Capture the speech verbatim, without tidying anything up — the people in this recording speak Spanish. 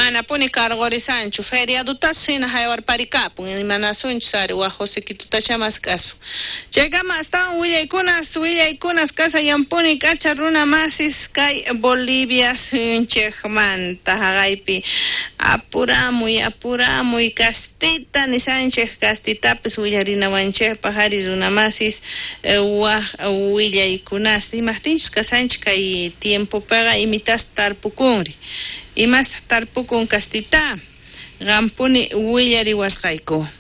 mana puni cargorisanchu feriado tasina haywar parikapun imana sunchu sari wa Jose kituta chamas kasu llegama hasta willaykunas willaykunas casa yampuni kacha runa masis kay Bolivia sunchejmanta hagaypi apuramuy apuramuy kastita ni Sánchez kastitapis willarinawanchej pajari runa masis wa willaykunas imahtinchis kasanchis kay tiempo paga imitas tarpukunri imas tarpukun kastita gampuni willari wasqayku